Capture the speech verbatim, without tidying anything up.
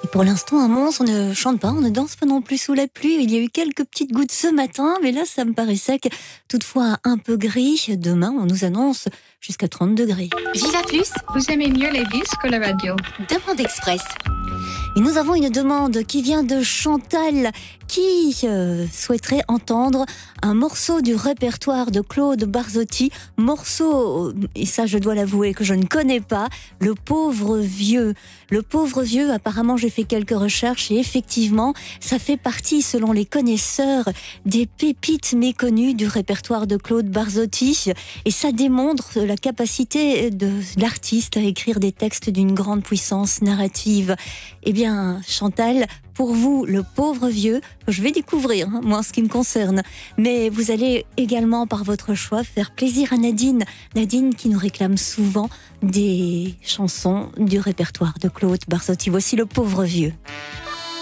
Et pour l'instant, à Mons, on ne chante pas, on ne danse pas non plus sous la pluie. Il y a eu quelques petites gouttes ce matin, mais là, ça me paraît sec. Toutefois, un peu gris. Demain, on nous annonce jusqu'à trente degrés. Viva Plus, Vous aimez mieux les bus que la radio? demande express. Et nous avons une demande qui vient de Chantal, qui euh, souhaiterait entendre un morceau du répertoire de Claude Barzotti. Morceau, et ça je dois l'avouer que je ne connais pas, Le Pauvre Vieux. Le Pauvre Vieux, apparemment j'ai fait quelques recherches et effectivement, ça fait partie, selon les connaisseurs, des pépites méconnues du répertoire de Claude Barzotti. Et ça démontre la capacité de l'artiste à écrire des textes d'une grande puissance narrative. Eh bien, Chantal, pour vous, Le Pauvre Vieux, je vais découvrir, hein, moi, en ce qui me concerne. Mais vous allez également, par votre choix, faire plaisir à Nadine. Nadine qui nous réclame souvent des chansons du répertoire de Claude Barzotti. Voici Le Pauvre Vieux.